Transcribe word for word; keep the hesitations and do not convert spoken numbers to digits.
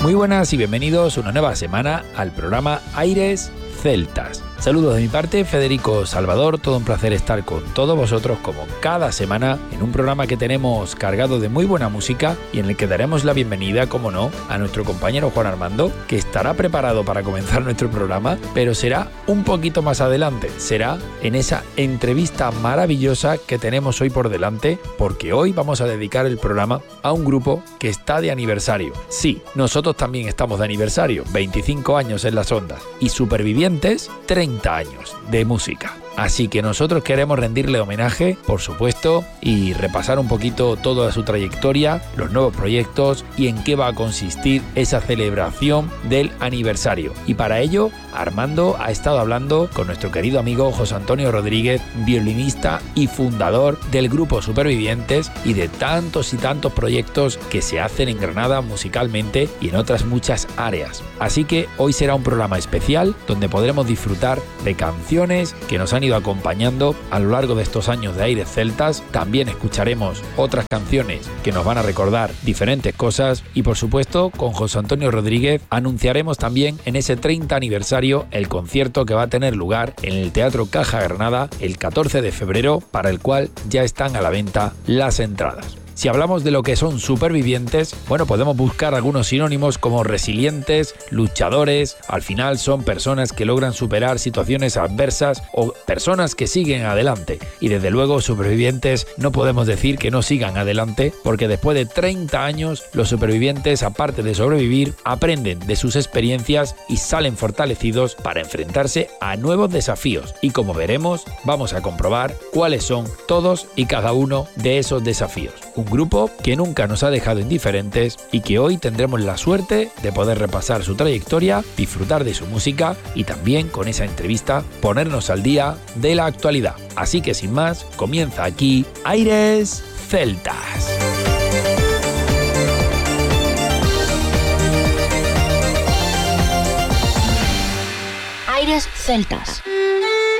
Muy buenas y bienvenidos una nueva semana al programa Aires Celtas. Saludos de mi parte, Federico Salvador, todo un placer estar con todos vosotros como cada semana en un programa que tenemos cargado de muy buena música y en el que daremos la bienvenida, como no, a nuestro compañero Juan Armando, que estará preparado para comenzar nuestro programa, pero será un poquito más adelante, será en esa entrevista maravillosa que tenemos hoy por delante, porque hoy vamos a dedicar el programa a un grupo que está de aniversario. Sí, nosotros también estamos de aniversario, veinticinco años en las ondas, y Supervivientes, treinta años de música. Así que nosotros queremos rendirle homenaje, por supuesto, y repasar un poquito toda su trayectoria, los nuevos proyectos y en qué va a consistir esa celebración del aniversario. Y para ello, Armando ha estado hablando con nuestro querido amigo José Antonio Rodríguez, violinista y fundador del grupo Supervivientes y de tantos y tantos proyectos que se hacen en Granada musicalmente y en otras muchas áreas. Así que hoy será un programa especial donde podremos disfrutar de canciones que nos han ido acompañando a lo largo de estos años de Aires Celtas. También escucharemos otras canciones que nos van a recordar diferentes cosas y, por supuesto, con José Antonio Rodríguez anunciaremos también en ese treinta aniversario el concierto que va a tener lugar en el Teatro Caja Granada el catorce de febrero, para el cual ya están a la venta las entradas. Si hablamos de lo que son supervivientes, bueno, podemos buscar algunos sinónimos como resilientes, luchadores. Al final son personas que logran superar situaciones adversas o personas que siguen adelante. Y desde luego supervivientes no podemos decir que no sigan adelante, porque después de treinta años los supervivientes, aparte de sobrevivir, aprenden de sus experiencias y salen fortalecidos para enfrentarse a nuevos desafíos. Y como veremos, vamos a comprobar cuáles son todos y cada uno de esos desafíos. Un grupo que nunca nos ha dejado indiferentes y que hoy tendremos la suerte de poder repasar su trayectoria, disfrutar de su música y también con esa entrevista ponernos al día de la actualidad. Así que sin más, comienza aquí Aires Celtas. Aires Celtas.